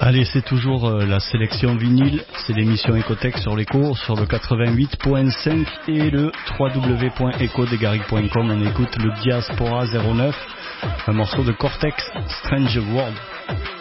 Allez, c'est toujours la sélection vinyle, c'est l'émission Ecotech sur l'écho, sur le 88.5 et le www.ecodegaric.com. On écoute le Diaspora 09, un morceau de Cortex, Strange World.